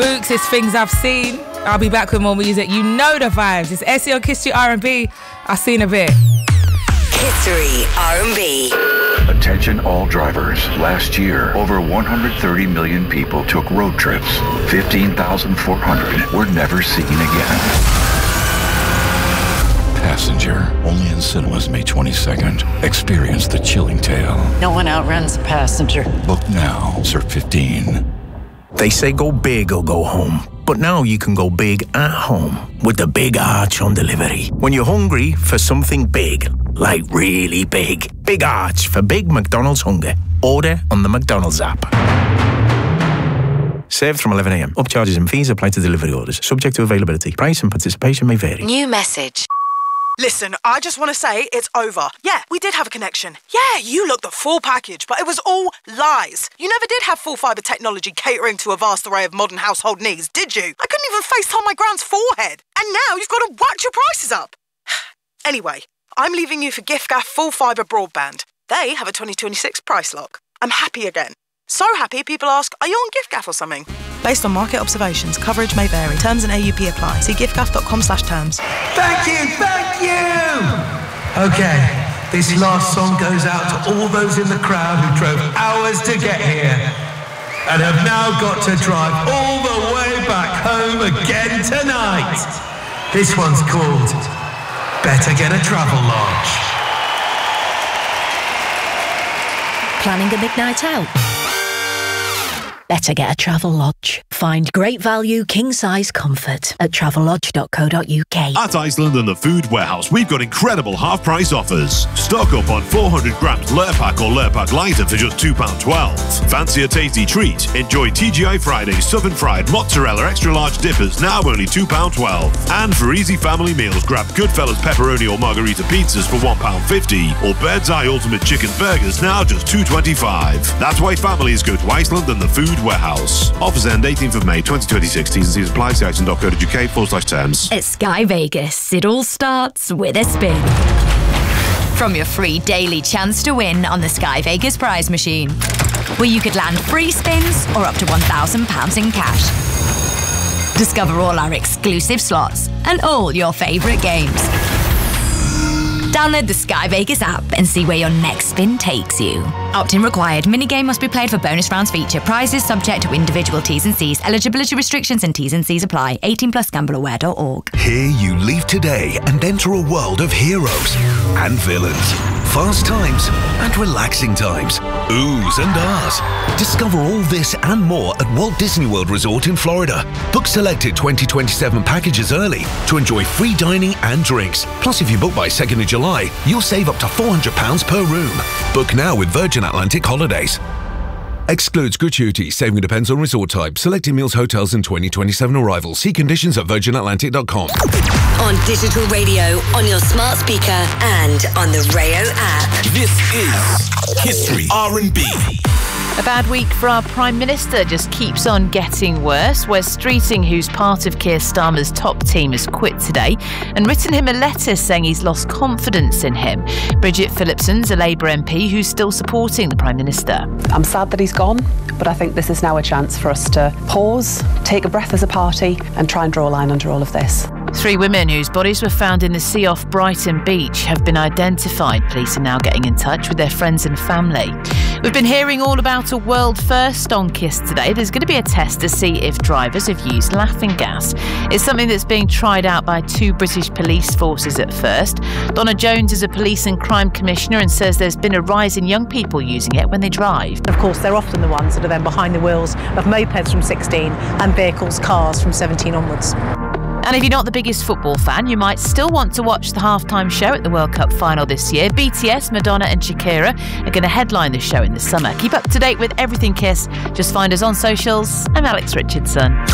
Books, it's Things I've Seen. I'll be back with more music. You know the vibes. It's Essie on Kiss Street R&B. I've seen a bit. History R&B. Attention all drivers. Last year, over 130 million people took road trips. 15,400 were never seen again. Passenger, only in cinemas May 22nd. Experience the chilling tale. No one outruns a passenger. Book now, Sir 15. They say go big or go home. But now you can go big at home with the Big Arch on delivery. When you're hungry for something big, like really big, Big Arch for big McDonald's hunger. Order on the McDonald's app. Served from 11 a.m. Upcharges and fees apply to delivery orders. Subject to availability. Price and participation may vary. New message. Listen, I just want to say it's over. Yeah, we did have a connection. Yeah, you looked the full package, but it was all lies. You never did have full fibre technology catering to a vast array of modern household needs, did you? I couldn't even FaceTime my grand's forehead. And now you've got to whack your prices up. Anyway, I'm leaving you for giffgaff full fibre broadband. They have a 2026 price lock. I'm happy again. So happy people ask, are you on giffgaff or something? Based on market observations, coverage may vary. Terms and AUP apply. See giffgaff.com/terms. Thank you! Okay, this last song goes out to all those in the crowd who drove hours to get here and have now got to drive all the way back home again tonight. This one's called Better Get a Travel Lodge. Planning a big night out? Better get a Travel Lodge. Find great value, king-size comfort at travellodge.co.uk. At Iceland and the Food Warehouse, we've got incredible half-price offers. Stock up on 400 grams Lurpak or Lurpak Lighter for just £2.12. Fancy a tasty treat? Enjoy TGI Fridays Southern Fried Mozzarella Extra Large Dippers, now only £2.12. And for easy family meals, grab Goodfellas Pepperoni or Margarita Pizzas for £1.50 or Bird's Eye Ultimate Chicken Burgers, now just £2.25. That's why families go to Iceland and the Food Warehouse. Offers end 18th of May 2026. T's and C's apply. See item.co.uk/terms. At Sky Vegas, it all starts with a spin. From your free daily chance to win on the Sky Vegas prize machine, where you could land free spins or up to £1,000 in cash. Discover all our exclusive slots and all your favourite games. Download the Sky Vegas app and see where your next spin takes you. Opt-in required. Minigame must be played for bonus rounds feature. Prizes subject to individual T's and C's. Eligibility restrictions and T's and C's apply. 18 plus gambleaware.org. Here you leave today and enter a world of heroes and villains, fast times and relaxing times, oohs and ahs. Discover all this and more at Walt Disney World Resort in Florida. Book selected 2027 packages early to enjoy free dining and drinks. Plus, if you book by 2nd of July, you'll save up to £400 per room. Book now with Virgin Atlantic Holidays. Excludes gratuity. Saving depends on resort type. Selected meals, hotels and 2027 arrivals. See conditions at virginatlantic.com. On digital radio, on your smart speaker and on the Rayo app. This is History R&B. A bad week for our Prime Minister just keeps on getting worse. Wes Streeting, who's part of Keir Starmer's top team, has quit today and written him a letter saying he's lost confidence in him. Bridget Phillipson's a Labour MP who's still supporting the Prime Minister. I'm sad that he's gone, but I think this is now a chance for us to pause, take a breath as a party and try and draw a line under all of this. 3 women whose bodies were found in the sea off Brighton Beach have been identified. Police are now getting in touch with their friends and family. We've been hearing all about a world first on Kiss today. There's going to be a test to see if drivers have used laughing gas. It's something that's being tried out by 2 British police forces at first. Donna Jones is a police and crime commissioner and says there's been a rise in young people using it when they drive. Of course, they're often the ones that are then behind the wheels of mopeds from 16 and vehicles, cars from 17 onwards. And if you're not the biggest football fan, you might still want to watch the halftime show at the World Cup final this year. BTS, Madonna and Shakira are going to headline the show in the summer. Keep up to date with everything Kiss. Just find us on socials. I'm Alex Richardson.